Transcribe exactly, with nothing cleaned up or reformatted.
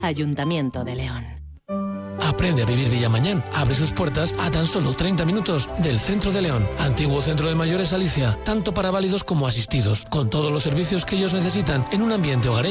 Ayuntamiento de León. Aprende a vivir Villamañán. Abre sus puertas a tan solo treinta minutos del centro de León. Antiguo centro de mayores Alicia, tanto para válidos como asistidos, con todos los servicios que ellos necesitan en un ambiente hogareño